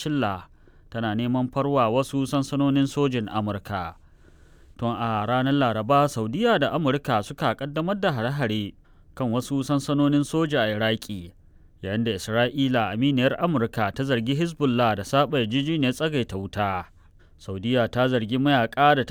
cilla tana neman farwa wasu sansanonin sojin Amurka. Tun a ranar Laraba, Saudiya da Amurka suka ƙaddamar da hare-hare kan wasu sansanonin soja a Iraki, yayin da Isra'ila, aminiyar Amurka, ta zargi Hezbollah da saɓa yarjejeniyar tsagaita wuta. Saudiya ta zargi mayaƙa da